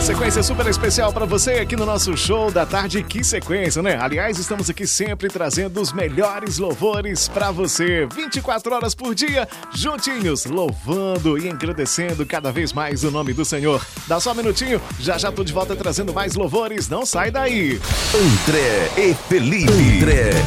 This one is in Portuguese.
Sequência super especial para você aqui no nosso show da tarde. Que sequência, né? Aliás, estamos aqui sempre trazendo os melhores louvores para você. 24 horas por dia, juntinhos, louvando e engrandecendo cada vez mais o nome do Senhor. Dá só um minutinho, já tô de volta trazendo mais louvores. Não sai daí. André e Felipe.